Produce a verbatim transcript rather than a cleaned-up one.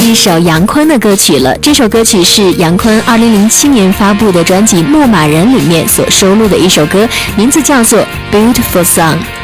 一首杨坤的歌曲了。这首歌曲是杨坤二零零七年发布的专辑《牧马人》里面所收录的一首歌，名字叫做《Beautiful Song》。